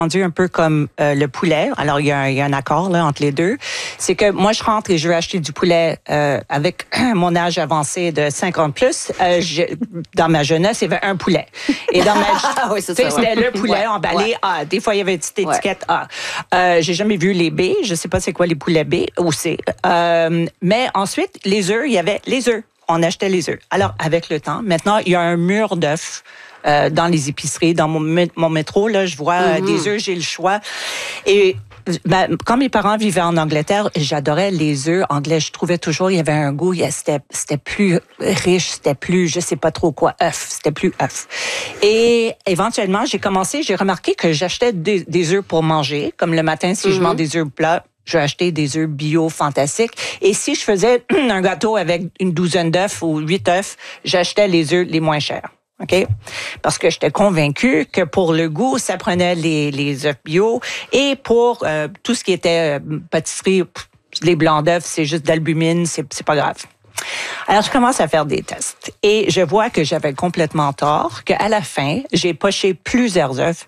vendu un peu comme le poulet. Alors, il y a un accord là, entre les deux. C'est que moi, je rentre et je veux acheter du poulet avec mon âge avancé de 50 plus. Dans ma jeunesse, il y avait un poulet. Et dans ma c'était le poulet emballé A. Des fois, il y avait une petite étiquette A. J'ai jamais vu les B. Je sais pas c'est quoi les poulets B ou C. Mais ensuite, les œufs, il y avait les œufs. On achetait les œufs. Alors, avec le temps, maintenant, il y a un mur d'œufs dans les épiceries. Dans mon métro, là, je vois des œufs, j'ai le choix. Et quand mes parents vivaient en Angleterre, j'adorais les œufs anglais. Je trouvais toujours il y avait un goût, c'était plus riche, c'était plus, je sais pas trop quoi, c'était plus œuf. Et éventuellement, j'ai remarqué que j'achetais des œufs pour manger, comme le matin, si je mange des œufs plats, je vais acheter des œufs bio fantastiques. Et si je faisais un gâteau avec une douzaine d'œufs ou 8 œufs, j'achetais les œufs les moins chers. OK? Parce que j'étais convaincue que pour le goût, ça prenait les œufs bio. Et pour tout ce qui était pâtisserie, les blancs d'œufs, c'est juste d'albumine, c'est pas grave. Alors, je commence à faire des tests. Et je vois que j'avais complètement tort, qu'à la fin, j'ai poché plusieurs œufs.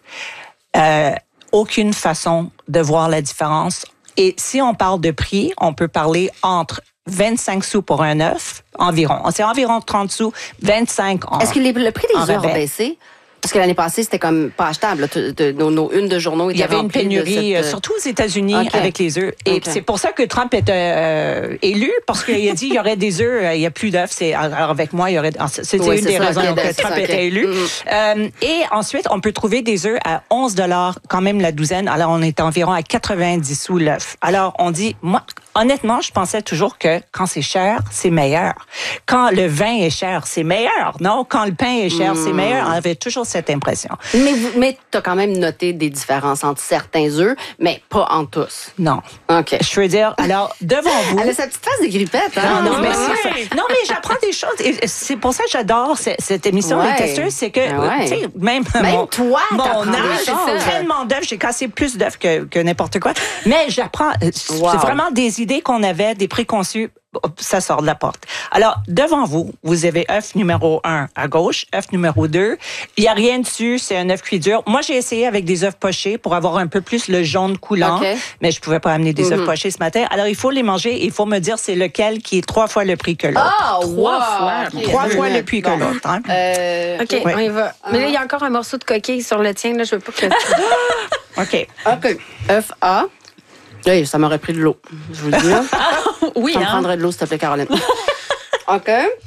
Aucune façon de voir la différence. Et si on parle de prix, on peut parler entre 25 sous pour un œuf, environ. C'est environ 30 sous, 25 en Est-ce que le prix des œufs a baissé? Parce que l'année passée, c'était comme pas achetable. Nos unes de journaux étaient remplies. Il y avait une pénurie, surtout aux États-Unis, avec les œufs. Et c'est pour ça que Trump était élu, parce qu'il a dit il y aurait des œufs, il n'y a plus d'œufs. Alors avec moi, il y aurait. C'était une des raisons que Trump était élu. Et ensuite, on peut trouver des œufs à 11 $ quand même la douzaine. Alors on est environ à 90 sous l'œuf. Alors on dit, moi, honnêtement, je pensais toujours que quand c'est cher, c'est meilleur. Quand le vin est cher, c'est meilleur. Non, quand le pain est cher, c'est meilleur. On avait toujours cette impression. Mais tu as quand même noté des différences entre certains œufs, mais pas entre tous. Non. OK. Je veux dire, alors, devant vous... Elle a sa petite face de grippette. Hein? Non, mais j'apprends des choses. Et c'est pour ça que j'adore cette émission, Les Testeuses. C'est que, tu sais, même toi, mon âge, c'est tellement d'œufs. J'ai cassé plus d'œufs que n'importe quoi. Mais j'apprends... C'est vraiment des idées qu'on avait, des préconçus. Ça sort de la porte. Alors, devant vous, vous avez œuf numéro 1 à gauche, œuf numéro 2. Il n'y a rien dessus, c'est un œuf cuit dur. Moi, j'ai essayé avec des œufs pochés pour avoir un peu plus le jaune coulant, mais je ne pouvais pas amener des œufs pochés ce matin. Alors, il faut les manger et il faut me dire c'est lequel qui est 3 fois le prix que l'autre. Trois fois le prix que l'autre. Hein? OK, on y va. Mais là, il y a encore un morceau de coquille sur le tien. Là, je veux pas que... OK. œuf A. Hey, ça m'aurait pris de l'eau. Je vous le dis. Oui, ça me prendrait de l'eau, s'il te plaît, Caroline. OK.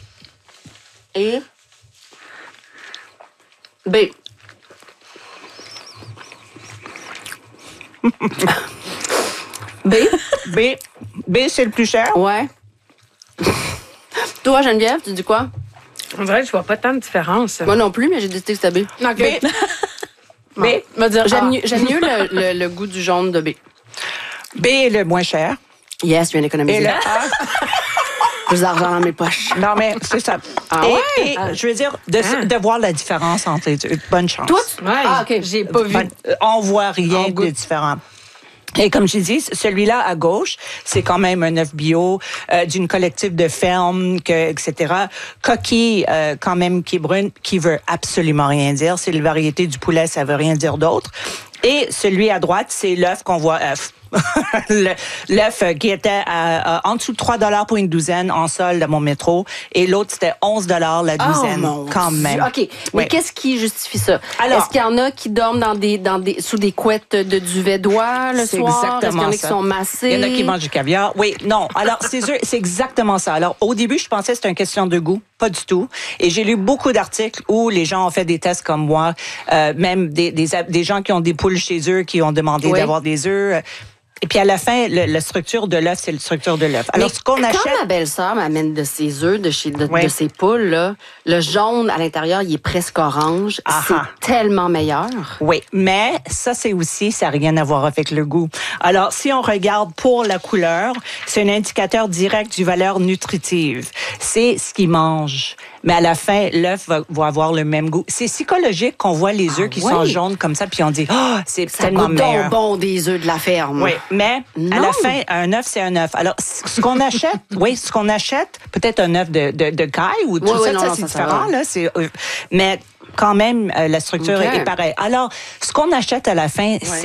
Et B. B, c'est le plus cher. Ouais. Toi, Geneviève, tu dis quoi? On dirait que je vois pas tant de différence. Moi non plus, mais j'ai décidé que c'était B. OK. B. J'aime mieux le goût du jaune de B. B est le moins cher. Yes, je viens d'économiser. Et le A... Plus d'argent dans mes poches. Non, mais c'est ça. Et je veux dire, de voir la différence entre les deux. Bonne chance. Toi? OK. J'ai pas vu. On voit rien de différent. Et comme je dis, celui-là à gauche, c'est quand même un œuf bio d'une collective de ferme, etc. Coquille, quand même, qui est brune, qui veut absolument rien dire. C'est la variété du poulet, ça veut rien dire d'autre. Et celui à droite, c'est l'œuf qu'on voit œuf. L'œuf qui était en dessous de 3 $ pour une douzaine en solde à mon métro. Et l'autre, c'était 11 $ la douzaine, quand même. OK. Mais qu'est-ce qui justifie ça? Alors, est-ce qu'il y en a qui dorment sous des couettes de duvet d'oie le soir? Est-ce qu'il y en a qui sont massés? Il y en a qui mangent du caviar. Oui, non. Alors, c'est exactement ça. Alors, au début, je pensais que c'était une question de goût. Pas du tout. Et j'ai lu beaucoup d'articles où les gens ont fait des tests comme moi, même des gens qui ont des poules chez eux, qui ont demandé d'avoir des œufs. Et puis à la fin, la structure de l'œuf, c'est la structure de l'œuf. Alors, ce qu'on achète... Quand ma belle-sœur m'amène de ses œufs, de ses poules, là, le jaune à l'intérieur, il est presque orange. C'est tellement meilleur. Oui, mais ça n'a rien à voir avec le goût. Alors, si on regarde pour la couleur, c'est un indicateur direct du valeur nutritive. C'est ce qu'ils mangent. Mais à la fin, l'œuf va avoir le même goût. C'est psychologique qu'on voit les œufs qui sont jaunes comme ça, puis on dit, c'est tellement meilleur. Ça bon des œufs de la ferme. Oui, mais à la fin, un œuf, c'est un œuf. Alors, ce qu'on achète, peut-être un œuf de caille ou tout ça, c'est différent, là. Mais quand même, la structure est pareille. Alors, ce qu'on achète à la fin,